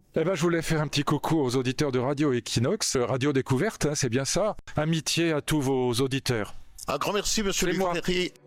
Eh ben, je voulais faire un petit coucou aux auditeurs de Radio Equinox, Radio Découverte, hein, c'est bien ça. Amitié à tous vos auditeurs. Un grand merci, monsieur C'est moi. Duferry.